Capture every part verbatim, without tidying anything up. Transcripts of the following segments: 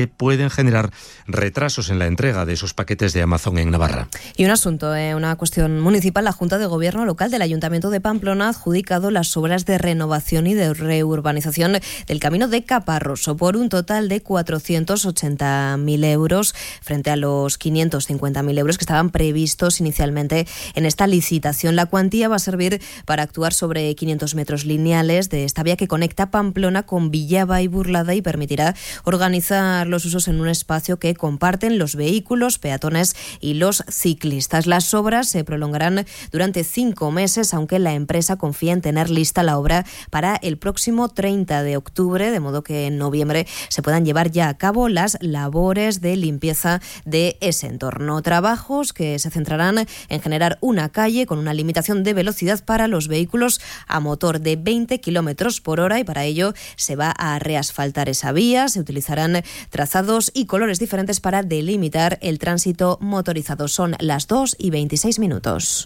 que pueden generar retrasos en la entrega de esos paquetes de Amazon en Navarra. Y un asunto, eh, una cuestión municipal. La Junta de Gobierno local del Ayuntamiento de Pamplona ha adjudicado las obras de renovación y de reurbanización del camino de Caparroso por un total de cuatrocientos ochenta mil euros frente a los quinientos cincuenta mil euros que estaban previstos inicialmente en esta licitación. La cuantía va a servir para actuar sobre quinientos metros lineales de esta vía que conecta Pamplona con Villaba y Burlada y permitirá organizar los usos en un espacio que comparten los vehículos, peatones y los ciclistas. Las obras se prolongarán durante cinco meses, aunque la empresa confía en tener lista la obra para el próximo treinta de octubre, de modo que en noviembre se puedan llevar ya a cabo las labores de limpieza de ese entorno. Trabajos que se centrarán en generar una calle con una limitación de velocidad para los vehículos a motor de veinte kilómetros por hora y para ello se va a reasfaltar esa vía, se utilizarán trazados y colores diferentes para delimitar el tránsito motorizado. Son las dos y veintiséis minutos.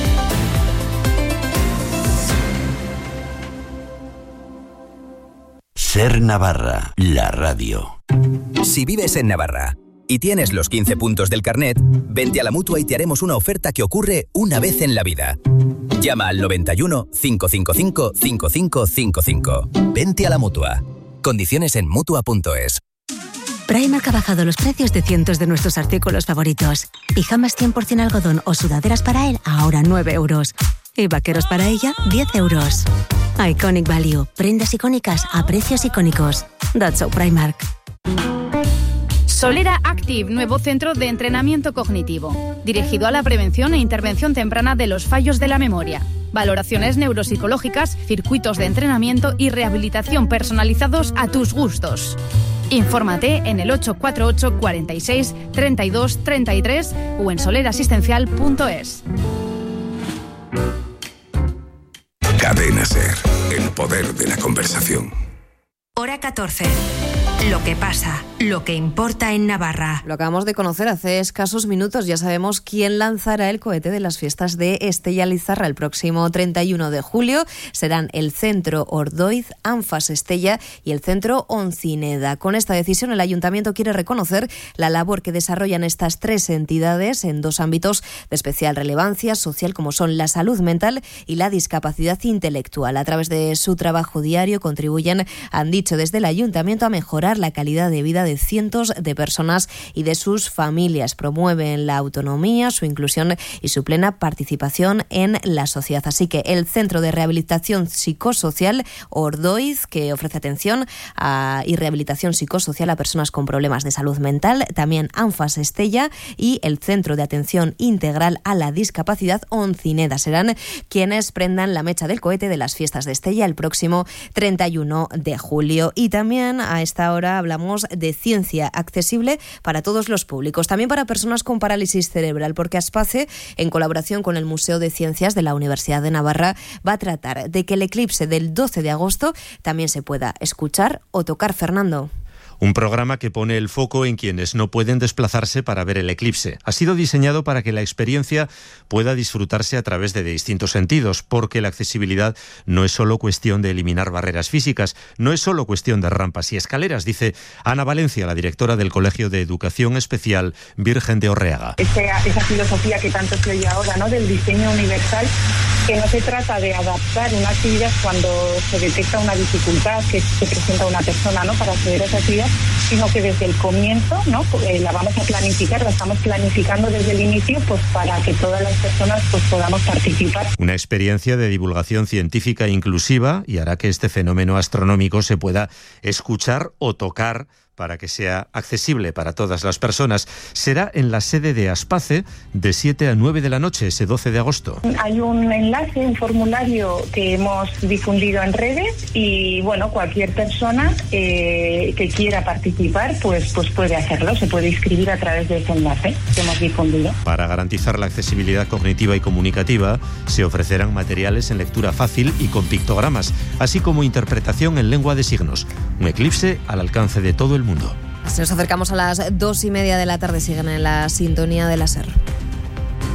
Ser Navarra, la radio. Si vives en Navarra y tienes los quince puntos del carnet, vente a la Mutua y te haremos una oferta que ocurre una vez en la vida. Llama al noventa y uno, cinco cinco cinco, cinco cinco cinco cinco. Vente a la Mutua. Condiciones en mutua punto es. Primark ha bajado los precios de cientos de nuestros artículos favoritos. Pijamas cien por ciento algodón o sudaderas para él, ahora nueve euros. Y vaqueros para ella, diez euros. Iconic Value. Prendas icónicas a precios icónicos. That's so Primark. Solera Active, nuevo centro de entrenamiento cognitivo, dirigido a la prevención e intervención temprana de los fallos de la memoria. Valoraciones neuropsicológicas, circuitos de entrenamiento y rehabilitación personalizados a tus gustos. Infórmate en el ocho cuatro ocho, cuarenta y seis, treinta y dos, treinta y tres o en solerasistencial punto es. Cadena Ser, el poder de la conversación. Hora catorce. Lo que pasa, lo que importa en Navarra. Lo acabamos de conocer hace escasos minutos. Ya sabemos quién lanzará el cohete de las fiestas de Estella Lizarra el próximo treinta y uno de julio. Serán el Centro Ordoiz, Anfas Estella y el Centro Oncineda. Con esta decisión, el Ayuntamiento quiere reconocer la labor que desarrollan estas tres entidades en dos ámbitos de especial relevancia social, como son la salud mental y la discapacidad intelectual. A través de su trabajo diario contribuyen, han dicho desde el Ayuntamiento, a mejorar la calidad de vida de cientos de personas y de sus familias. Promueven la autonomía, su inclusión y su plena participación en la sociedad. Así que el Centro de Rehabilitación Psicosocial Ordoiz, que ofrece atención a, y rehabilitación psicosocial a personas con problemas de salud mental, también Anfas Estella y el Centro de Atención Integral a la Discapacidad Oncineda serán quienes prendan la mecha del cohete de las fiestas de Estella el próximo treinta y uno de julio. Y también a esta hora Ahora hablamos de ciencia accesible para todos los públicos, también para personas con parálisis cerebral, porque Aspace, en colaboración con el Museo de Ciencias de la Universidad de Navarra, va a tratar de que el eclipse del doce de agosto también se pueda escuchar o tocar. Fernando. Un programa que pone el foco en quienes no pueden desplazarse para ver el eclipse. Ha sido diseñado para que la experiencia pueda disfrutarse a través de distintos sentidos, porque la accesibilidad no es solo cuestión de eliminar barreras físicas, no es solo cuestión de rampas y escaleras, dice Ana Valencia, la directora del Colegio de Educación Especial Virgen de Orreaga. Esa, esa filosofía que tanto se oye ahora, ¿no?, del diseño universal, que no se trata de adaptar una actividad cuando se detecta una dificultad que se presenta una persona, ¿no?, para acceder a esa actividad, sino que desde el comienzo, ¿no?, eh, la vamos a planificar, la estamos planificando desde el inicio, pues para que todas las personas pues podamos participar. Una experiencia de divulgación científica inclusiva y hará que este fenómeno astronómico se pueda escuchar o tocar para que sea accesible para todas las personas. Será en la sede de Aspace de siete a nueve de la noche, ese doce de agosto. Hay un enlace, un formulario que hemos difundido en redes y, bueno, cualquier persona eh, que quiera participar, pues, pues puede hacerlo, se puede inscribir a través de ese enlace que hemos difundido. Para garantizar la accesibilidad cognitiva y comunicativa, se ofrecerán materiales en lectura fácil y con pictogramas, así como interpretación en lengua de signos. Un eclipse al alcance de todo el mundo. Nos acercamos a las dos y media de la tarde. Siguen en la sintonía de la SER.